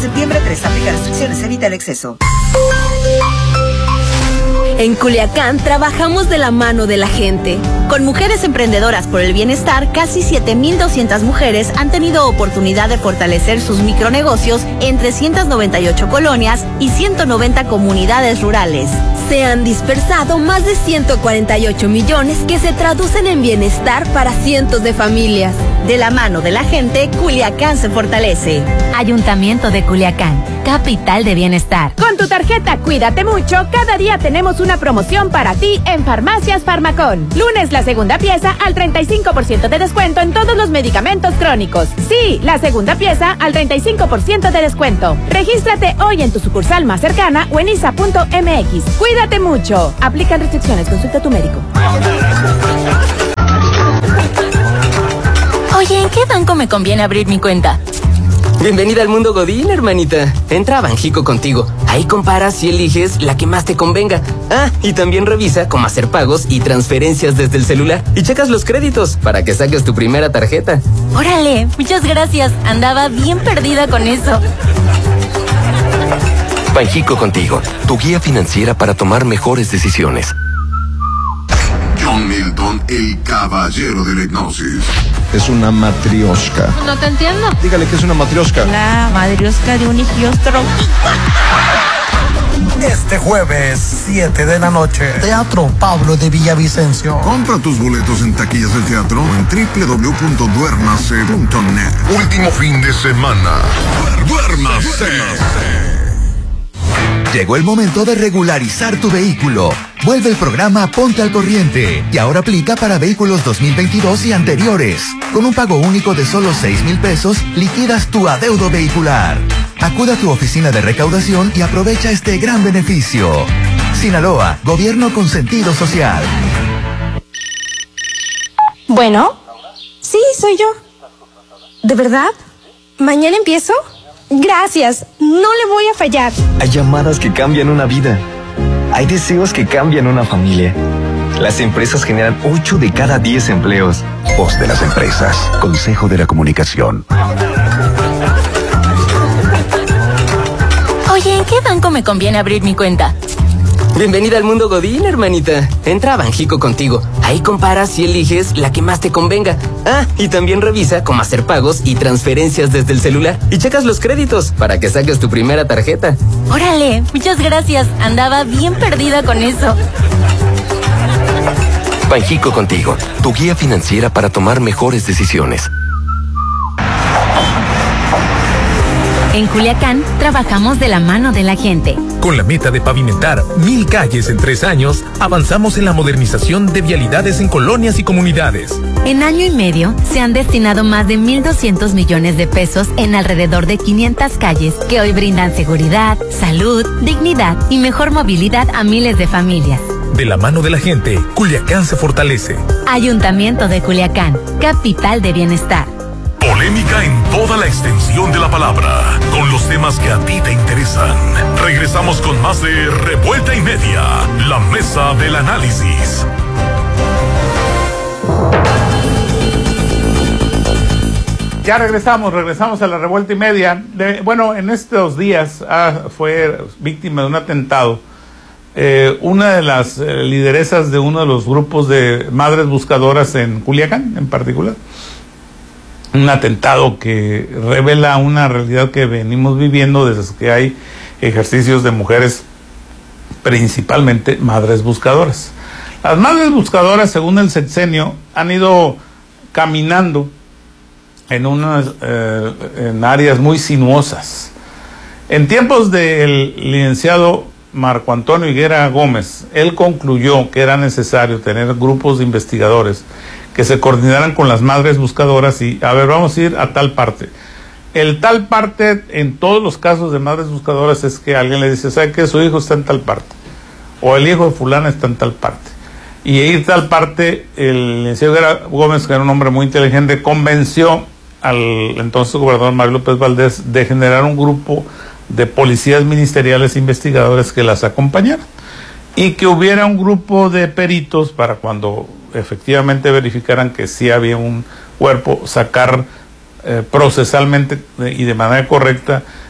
septiembre 3. Aplica restricciones, evita el exceso. En Culiacán trabajamos de la mano de la gente. Con Mujeres Emprendedoras por el Bienestar, casi 7,200 mujeres han tenido oportunidad de fortalecer sus micronegocios en 398 colonias y 190 comunidades rurales. Se han dispersado más de 148 millones que se traducen en bienestar para cientos de familias. De la mano de la gente, Culiacán se fortalece. Ayuntamiento de Culiacán, capital de bienestar. Con tu tarjeta Cuídate Mucho, cada día tenemos una promoción para ti en Farmacias Farmacón. Lunes, la segunda pieza al 35% de descuento en todos los medicamentos crónicos. Sí, la segunda pieza al 35% de descuento. Regístrate hoy en tu sucursal más cercana o en isa.mx. Cuídate Mucho. Aplican restricciones. Consulta a tu médico. Oye, ¿en qué banco me conviene abrir mi cuenta? Bienvenida al mundo Godín, hermanita. Entra a Banjico Contigo. Ahí comparas y eliges la que más te convenga. Ah, y también revisa cómo hacer pagos y transferencias desde el celular. Y checas los créditos para que saques tu primera tarjeta. Órale, muchas gracias. Andaba bien perdida con eso. Banjico Contigo, tu guía financiera para tomar mejores decisiones. John Milton, el caballero de la hipnosis. Es una matrioshka. No te entiendo. Dígale que es una matrioshka. La matrioshka de un hijiostro. Este jueves, 7 de la noche, Teatro Pablo de Villavicencio. Compra tus boletos en taquillas del teatro o en www.duermase.net. Último fin de semana. ¡Duérmase! Llegó el momento de regularizar tu vehículo. Vuelve el programa Ponte al Corriente y ahora aplica para vehículos 2022 y anteriores. Con un pago único de solo 6,000 pesos, liquidas tu adeudo vehicular. Acude a tu oficina de recaudación y aprovecha este gran beneficio. Sinaloa, gobierno con sentido social. Bueno, sí, soy yo. ¿De verdad? ¿Mañana empiezo? Gracias, no le voy a fallar. Hay llamadas que cambian una vida. Hay deseos que cambian una familia. Las empresas generan 8 de cada 10 empleos. Voz de las empresas. Consejo de la Comunicación. Oye, ¿en qué banco me conviene abrir mi cuenta? Bienvenida al mundo Godín, hermanita. Entra a Banjico Contigo. Ahí comparas y eliges la que más te convenga. Ah, y también revisa cómo hacer pagos y transferencias desde el celular. Y checas los créditos para que saques tu primera tarjeta. Órale, muchas gracias. Andaba bien perdida con eso. Banjico Contigo, tu guía financiera para tomar mejores decisiones. En Culiacán, trabajamos de la mano de la gente. Con la meta de pavimentar 1,000 calles en 3 años, avanzamos en la modernización de vialidades en colonias y comunidades. En año y medio, se han destinado más de 1,200 millones de pesos en alrededor de 500 calles que hoy brindan seguridad, salud, dignidad y mejor movilidad a miles de familias. De la mano de la gente, Culiacán se fortalece. Ayuntamiento de Culiacán, capital de bienestar. Polémica en toda la extensión de la palabra, con los temas que a ti te interesan. Regresamos con más de Revuelta y Media, la mesa del análisis. Ya regresamos a la Revuelta y Media. Bueno, en estos días fue víctima de un atentado. Una de las lideresas de uno de los grupos de madres buscadoras en Culiacán, en particular. Un atentado que revela una realidad que venimos viviendo desde que hay ejercicios de mujeres, principalmente madres buscadoras. Las madres buscadoras, según el sexenio, han ido caminando en áreas muy sinuosas. En tiempos del licenciado Marco Antonio Higuera Gómez, él concluyó que era necesario tener grupos de investigadores que se coordinaran con las madres buscadoras y, a ver, vamos a ir a tal parte. El tal parte, en todos los casos de madres buscadoras, es que alguien le dice, ¿sabe qué? Su hijo está en tal parte, o el hijo de fulana está en tal parte. Y ir tal parte, el licenciado Higuera Gómez, que era un hombre muy inteligente, convenció al entonces gobernador Mario López Valdés de generar un grupo de policías ministeriales e investigadores que las acompañaran, y que hubiera un grupo de peritos para cuando efectivamente verificaran que sí había un cuerpo, sacar procesalmente y de manera correcta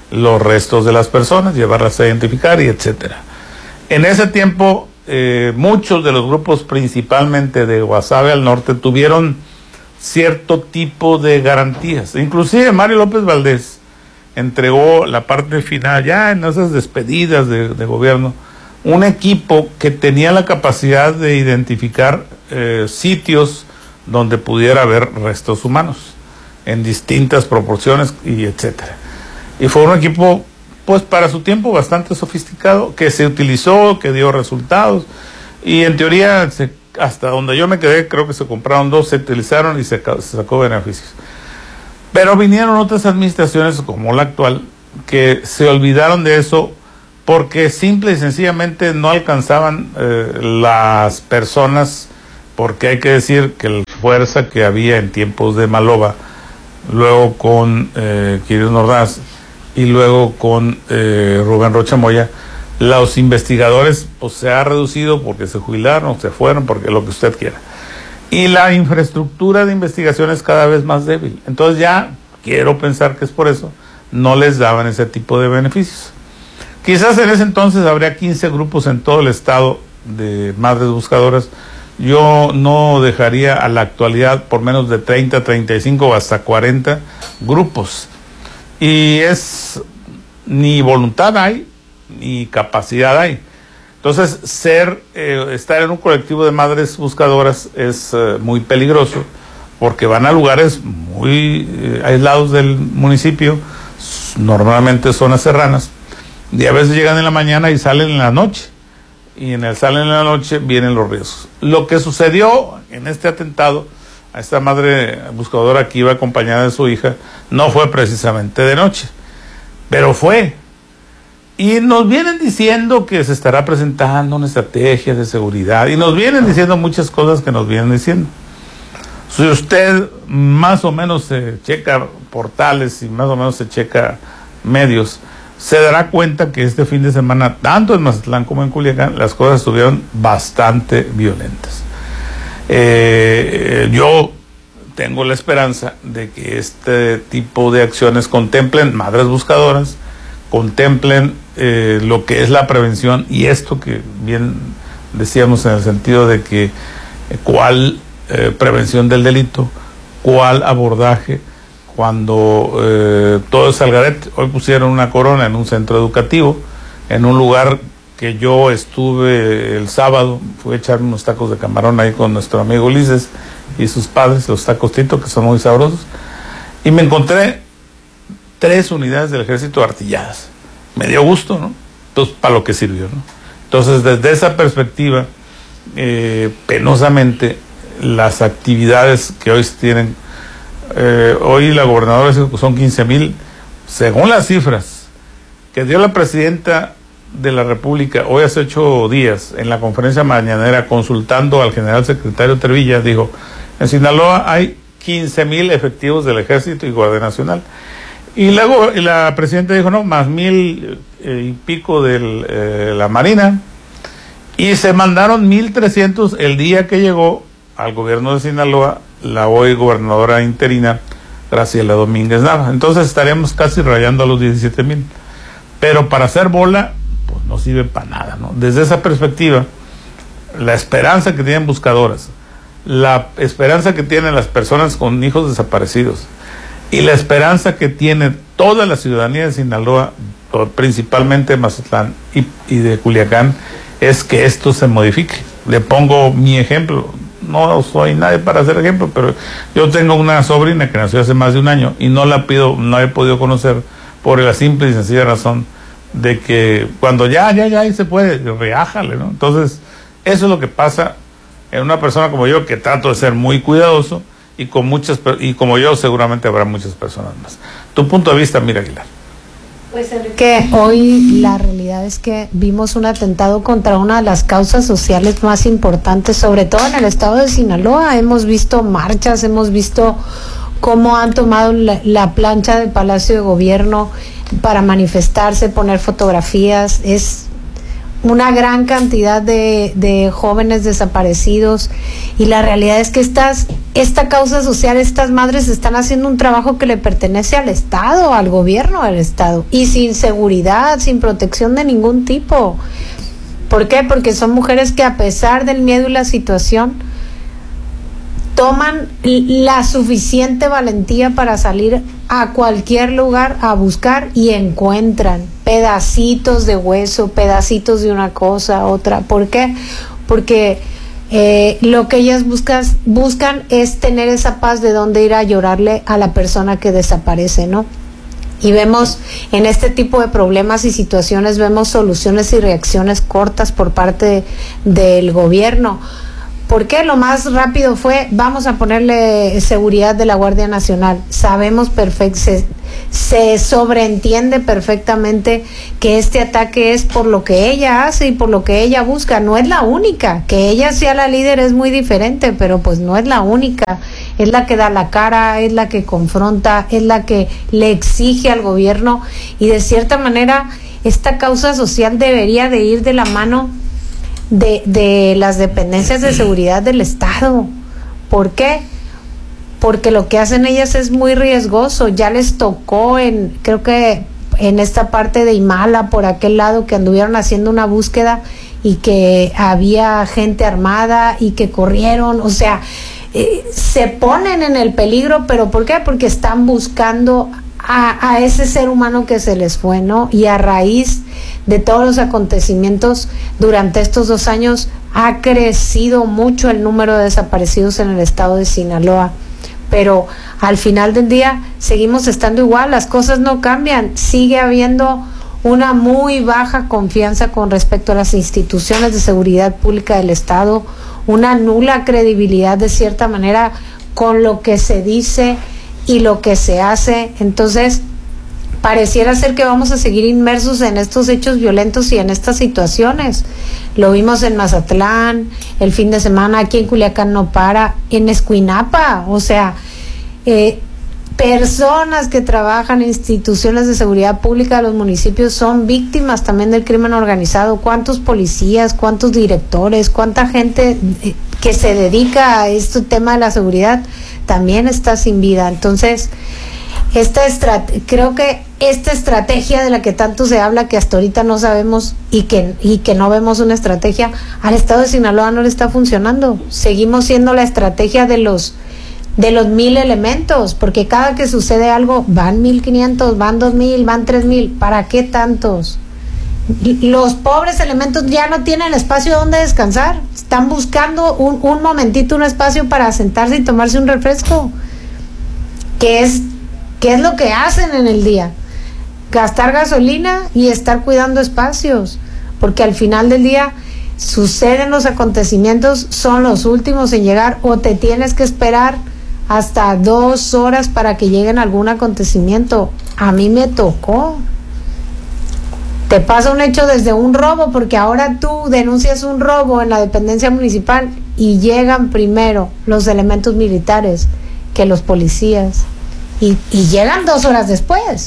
los restos de las personas, llevarlas a identificar y etcétera. En ese tiempo, muchos de los grupos, principalmente de Guasave al norte, tuvieron cierto tipo de garantías. Inclusive Mario López Valdés entregó la parte final, ya en esas despedidas de gobierno, un equipo que tenía la capacidad de identificar sitios donde pudiera haber restos humanos en distintas proporciones y etcétera. Y fue un equipo, pues para su tiempo, bastante sofisticado, que se utilizó, que dio resultados, y en teoría, hasta donde yo me quedé, creo que se compraron 2, se utilizaron y se sacó beneficios. Pero vinieron otras administraciones, como la actual, que se olvidaron de eso porque simple y sencillamente no alcanzaban las personas, porque hay que decir que la fuerza que había en tiempos de Maloba, luego con Quirino Ordaz y luego con Rubén Rocha Moya, los investigadores pues se ha reducido porque se jubilaron o se fueron, porque lo que usted quiera. Y la infraestructura de investigación es cada vez más débil. Entonces ya, quiero pensar que es por eso, no les daban ese tipo de beneficios. Quizás en ese entonces habría 15 grupos en todo el estado de madres buscadoras. Yo no dejaría a la actualidad por menos de 30, 35 o hasta 40 grupos. Y ni voluntad hay, ni capacidad hay. Entonces, estar en un colectivo de madres buscadoras es muy peligroso, porque van a lugares muy aislados del municipio, normalmente zonas serranas, y a veces llegan en la mañana y salen en la noche, y salen en la noche vienen los riesgos. Lo que sucedió en este atentado a esta madre buscadora que iba acompañada de su hija no fue precisamente de noche, pero fue. Y nos vienen diciendo que se estará presentando una estrategia de seguridad, y nos vienen diciendo muchas cosas que nos vienen diciendo. Si usted más o menos se checa portales y más o menos se checa medios, se dará cuenta que este fin de semana, tanto en Mazatlán como en Culiacán, las cosas estuvieron bastante violentas. Yo tengo la esperanza de que este tipo de acciones contemplen madres buscadoras, contemplen lo que es la prevención, y esto que bien decíamos en el sentido de que cuál prevención del delito, cuál abordaje cuando todo es algarete. Hoy pusieron una corona en un centro educativo, en un lugar que yo estuve el sábado, fui a echarme unos tacos de camarón ahí con nuestro amigo Ulises y sus padres, los tacos Tito, que son muy sabrosos, y me encontré 3 unidades del ejército artilladas. Me dio gusto, ¿no? Entonces, para lo que sirvió, ¿no? Entonces, desde esa perspectiva, penosamente, las actividades que hoy se tienen, hoy la gobernadora dice que son 15,000, según las cifras que dio la presidenta de la República hoy hace 8 días en la conferencia mañanera, consultando al general secretario Tervilla, dijo, en Sinaloa hay 15,000 efectivos del ejército y Guardia Nacional. Y luego la presidenta dijo, no, más 1,000 y pico de la Marina, y se mandaron 1,300 el día que llegó al gobierno de Sinaloa la hoy gobernadora interina Graciela Domínguez Nava. Entonces estaríamos casi rayando a los 17,000. Pero para hacer bola, pues no sirve para nada, ¿no? Desde esa perspectiva, la esperanza que tienen buscadoras, la esperanza que tienen las personas con hijos desaparecidos, y la esperanza que tiene toda la ciudadanía de Sinaloa, principalmente de Mazatlán y de Culiacán, es que esto se modifique. Le pongo mi ejemplo. No soy nadie para hacer ejemplo, pero yo tengo una sobrina que nació hace más de un año y no he podido conocer por la simple y sencilla razón de que cuando ya se puede, reájale, ¿no? Entonces, eso es lo que pasa en una persona como yo, que trato de ser muy cuidadoso, y como yo seguramente habrá muchas personas más. Tu punto de vista, Mira Aguilar. Pues Enrique, hoy la realidad es que vimos un atentado contra una de las causas sociales más importantes, sobre todo en el estado de Sinaloa. Hemos visto marchas, hemos visto cómo han tomado la plancha del Palacio de Gobierno para manifestarse, poner fotografías. Es una gran cantidad de jóvenes desaparecidos, y la realidad es que esta causa social, estas madres están haciendo un trabajo que le pertenece al Estado, al gobierno del Estado, y sin seguridad, sin protección de ningún tipo. ¿Por qué? Porque son mujeres que, a pesar del miedo y la situación, toman la suficiente valentía para salir a cualquier lugar a buscar, y encuentran pedacitos de hueso, pedacitos de una cosa, otra. ¿Por qué? Porque lo que ellas buscan es tener esa paz de donde ir a llorarle a la persona que desaparece, ¿no? Y vemos en este tipo de problemas y situaciones, vemos soluciones y reacciones cortas por parte del gobierno. ¿Por qué? Lo más rápido fue: vamos a ponerle seguridad de la Guardia Nacional. Sabemos se sobreentiende perfectamente que este ataque es por lo que ella hace y por lo que ella busca. No es la única. Que ella sea la líder es muy diferente, pero pues no es la única. Es la que da la cara, es la que confronta, es la que le exige al gobierno, y de cierta manera esta causa social debería de ir de la mano de las dependencias de seguridad del Estado. ¿Por qué? Porque lo que hacen ellas es muy riesgoso. Ya les tocó creo que en esta parte de Imala, por aquel lado, que anduvieron haciendo una búsqueda y que había gente armada y que corrieron. O sea, se ponen en el peligro, pero ¿por qué? Porque están buscando a ese ser humano que se les fue, ¿no? Y a raíz de todos los acontecimientos durante estos 2 años ha crecido mucho el número de desaparecidos en el estado de Sinaloa, pero al final del día seguimos estando igual, las cosas no cambian, sigue habiendo una muy baja confianza con respecto a las instituciones de seguridad pública del estado, una nula credibilidad de cierta manera con lo que se dice y lo que se hace. Entonces pareciera ser que vamos a seguir inmersos en estos hechos violentos y en estas situaciones. Lo vimos en Mazatlán el fin de semana, aquí en Culiacán no para, en Escuinapa, o sea, personas que trabajan en instituciones de seguridad pública de los municipios son víctimas también del crimen organizado. ¿Cuántos policías, cuántos directores, cuánta gente que se dedica a este tema de la seguridad también está sin vida? Entonces, creo que esta estrategia de la que tanto se habla, que hasta ahorita no sabemos y que no vemos una estrategia, al estado de Sinaloa no le está funcionando. Seguimos siendo la estrategia de los 1,000 elementos, porque cada que sucede algo van 1,500, van 2,000, van 3,000. ¿Para qué tantos? Los pobres elementos ya no tienen espacio donde descansar, están buscando un momentito, un espacio para sentarse y tomarse un refresco. ¿Qué es lo que hacen en el día? Gastar gasolina y estar cuidando espacios, porque al final del día suceden los acontecimientos, son los últimos en llegar, o te tienes que esperar hasta 2 horas para que lleguen algún acontecimiento. A mí me tocó. Te pasa un hecho desde un robo, porque ahora tú denuncias un robo en la dependencia municipal y llegan primero los elementos militares que los policías, y llegan 2 horas después.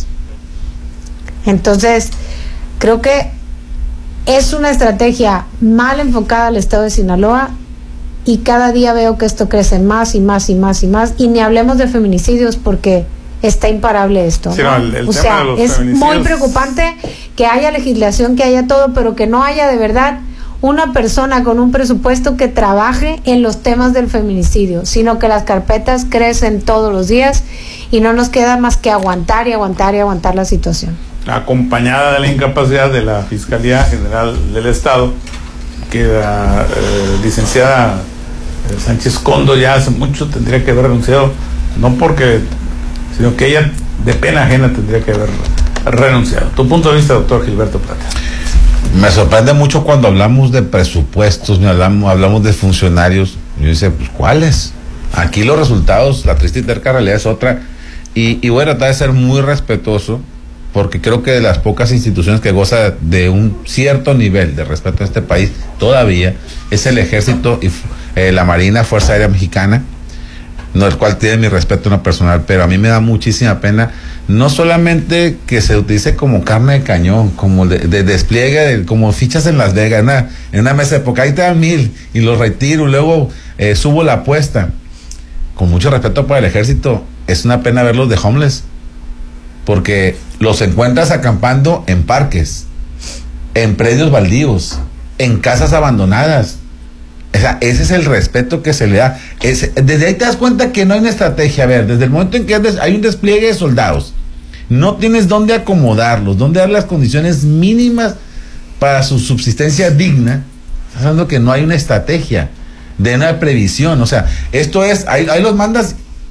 Entonces creo que es una estrategia mal enfocada al estado de Sinaloa, y cada día veo que esto crece más y más y más y más, y ni hablemos de feminicidios porque está imparable esto, ¿no? Sí, no, o sea, es muy preocupante que haya legislación, que haya todo, pero que no haya de verdad una persona con un presupuesto que trabaje en los temas del feminicidio, sino que las carpetas crecen todos los días y no nos queda más que aguantar y aguantar y aguantar la situación. Acompañada de la incapacidad de la Fiscalía General del Estado, que la licenciada Sánchez Condo ya hace mucho tendría que haber renunciado, no porque, sino que ella de pena ajena tendría que haber renunciado. Tu punto de vista, doctor Gilberto Plata. Me sorprende mucho cuando hablamos de presupuestos, hablamos de funcionarios. Yo dice, pues ¿cuáles? Aquí los resultados, la triste y terca realidad es otra. Y voy a tratar de ser muy respetuoso, porque creo que de las pocas instituciones que goza de un cierto nivel de respeto en este país todavía es el Ejército y la Marina, Fuerza Aérea Mexicana. no, el cual tiene mi respeto en lo personal, pero a mí me da muchísima pena, no solamente que se utilice como carne de cañón, como de despliegue, como fichas en Las Vegas, en una mesa de poker, ahí te dan 1,000 y los retiro, luego subo la apuesta. Con mucho respeto para el ejército, es una pena verlos de homeless, porque los encuentras acampando en parques, en predios baldíos, en casas abandonadas. O sea, ese es el respeto que se le da. Desde ahí te das cuenta que no hay una estrategia. A ver, desde el momento en que hay un despliegue de soldados, no tienes dónde acomodarlos, dónde dar las condiciones mínimas para su subsistencia digna. Estás hablando que no hay una estrategia de una previsión. O sea, esto es, ahí los mandas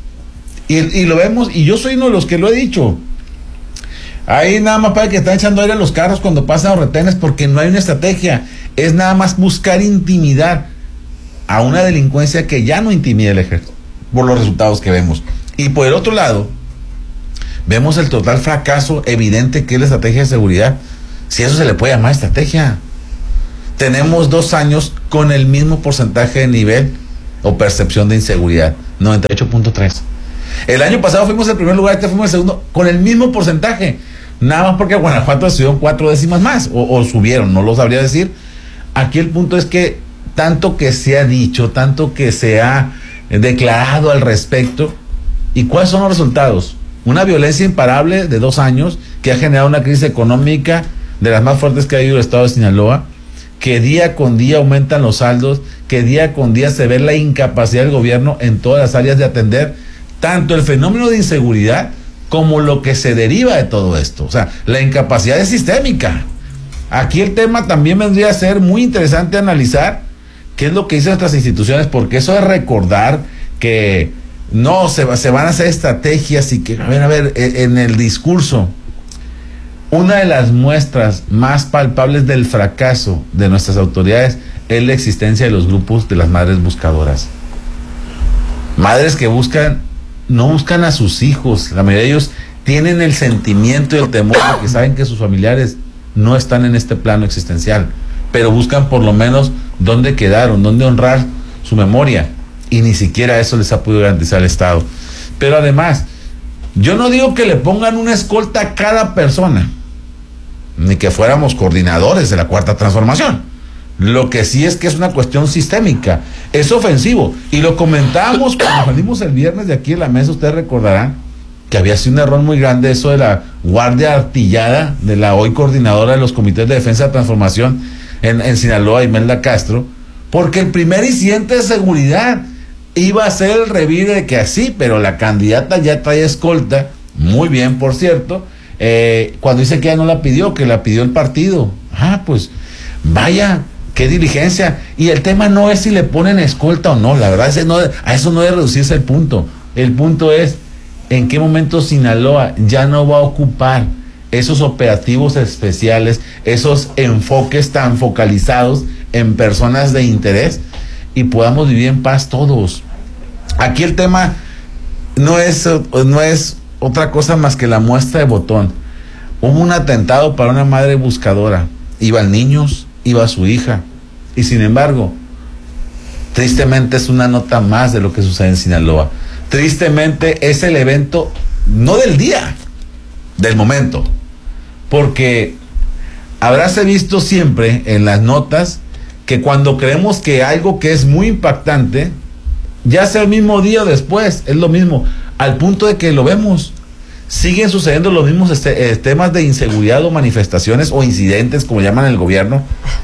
y lo vemos, y yo soy uno de los que lo he dicho. Ahí nada más para que están echando aire a los carros cuando pasan los retenes, porque no hay una estrategia. Es nada más buscar intimidar a una delincuencia que ya no intimida el ejército, por los resultados que vemos. Y por el otro lado, vemos el total fracaso evidente que es la estrategia de seguridad, si eso se le puede llamar estrategia. Tenemos 2 años con el mismo porcentaje de nivel o percepción de inseguridad, 98.3. El año pasado fuimos el primer lugar, este fuimos el segundo, con el mismo porcentaje, nada más porque Guanajuato subieron 4 décimas más, o subieron, no lo sabría decir. Aquí el punto es que tanto que se ha dicho, tanto que se ha declarado al respecto, ¿y cuáles son los resultados? Una violencia imparable de 2 años que ha generado una crisis económica de las más fuertes que ha habido el estado de Sinaloa, que día con día aumentan los saldos, que día con día se ve la incapacidad del gobierno en todas las áreas de atender tanto el fenómeno de inseguridad como lo que se deriva de todo esto. O sea, la incapacidad es sistémica. Aquí el tema también vendría a ser muy interesante analizar qué es lo que dicen nuestras instituciones, porque eso es recordar que no se van a hacer estrategias y que, a ver, en el discurso, una de las muestras más palpables del fracaso de nuestras autoridades es la existencia de los grupos de las madres buscadoras. Madres que no buscan a sus hijos, la mayoría de ellos tienen el sentimiento y el temor porque saben que sus familiares no están en este plano existencial, pero buscan por lo menos dónde quedaron, dónde honrar su memoria, y ni siquiera eso les ha podido garantizar el Estado. Pero además, yo no digo que le pongan una escolta a cada persona, ni que fuéramos coordinadores de la Cuarta Transformación. Lo que sí es que es una cuestión sistémica, es ofensivo, y lo comentábamos cuando salimos el viernes de aquí en la mesa. Ustedes recordarán que había sido un error muy grande eso de la guardia artillada de la hoy coordinadora de los comités de defensa de transformación en Sinaloa, Imelda Castro, porque el primer incidente de seguridad iba a ser el revire de que así, pero la candidata ya trae escolta, muy bien, por cierto, cuando dice que ella no la pidió, que la pidió el partido. Pues vaya, qué diligencia. Y el tema no es si le ponen escolta o no, la verdad es que a eso no debe reducirse el punto. El punto es en qué momento Sinaloa ya no va a ocupar esos operativos especiales, esos enfoques tan focalizados en personas de interés, y podamos vivir en paz todos. Aquí el tema no es otra cosa más que la muestra de botón. Hubo un atentado para una madre buscadora, iban niños, iba su hija, y sin embargo, tristemente es una nota más de lo que sucede en Sinaloa. Tristemente es el evento, no del día, del momento, porque habráse visto siempre en las notas que cuando creemos que algo que es muy impactante, ya sea el mismo día o después, es lo mismo, al punto de que lo vemos, siguen sucediendo los mismos temas de inseguridad o manifestaciones o incidentes, como llaman el gobierno,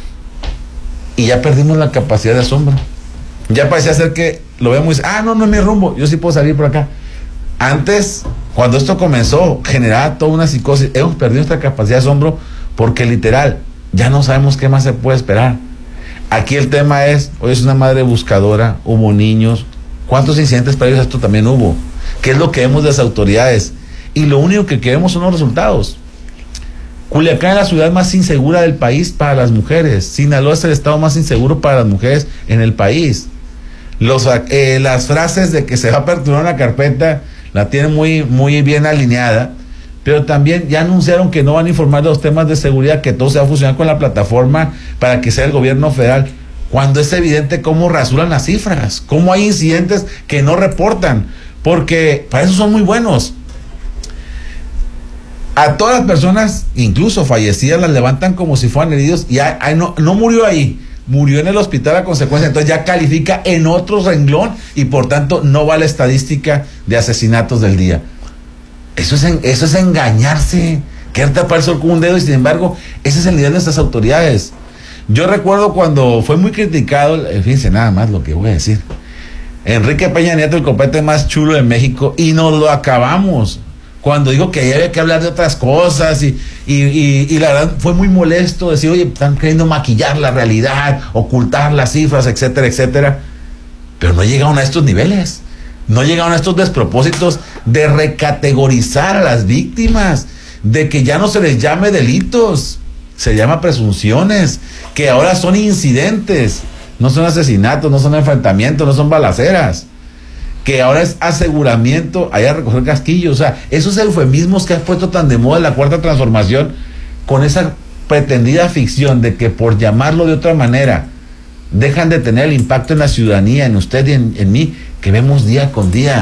y ya perdimos la capacidad de asombro. Ya parecía ser que lo vemos y dice, no es mi rumbo, yo sí puedo salir por acá. Antes, cuando esto comenzó, generaba toda una psicosis. Hemos perdido nuestra capacidad de asombro porque literal, ya no sabemos qué más se puede esperar. Aquí el tema es, hoy es una madre buscadora, hubo niños. ¿Cuántos incidentes previos a esto también hubo? ¿Qué es lo que vemos de las autoridades? Y lo único que queremos son los resultados. Culiacán es la ciudad más insegura del país para las mujeres. Sinaloa es el estado más inseguro para las mujeres en el país. Las frases de que se va a aperturar una carpeta la tienen muy, muy bien alineada, pero también ya anunciaron que no van a informar de los temas de seguridad, que todo se va a fusionar con la plataforma para que sea el gobierno federal. cuando es evidente cómo rasuran las cifras, cómo hay incidentes que no reportan, porque para eso son muy buenos. A todas las personas, incluso fallecidas, las levantan como si fueran heridos y no murió ahí, murió en el hospital a consecuencia, entonces ya califica en otro renglón y por tanto no va a la estadística de asesinatos del día. Eso es engañarse, querer tapar el sol con un dedo, y sin embargo, ese es el nivel de nuestras autoridades. Yo recuerdo cuando fue muy criticado, fíjense nada más lo que voy a decir, Enrique Peña Nieto, el copete más chulo de México, y nos lo acabamos cuando dijo que ahí había que hablar de otras cosas y la verdad fue muy molesto decir, oye, están queriendo maquillar la realidad, ocultar las cifras, etcétera, etcétera, pero no llegaron a estos niveles, no llegaron a estos despropósitos de recategorizar a las víctimas, de que ya no se les llame delitos, se llama presunciones, que ahora son incidentes, no son asesinatos, no son enfrentamientos, no son balaceras, que ahora es aseguramiento, allá a recoger casquillos. O sea, esos eufemismos que has puesto tan de moda en la Cuarta Transformación, con esa pretendida ficción de que por llamarlo de otra manera dejan de tener el impacto en la ciudadanía, en usted y en mí, que vemos día con día.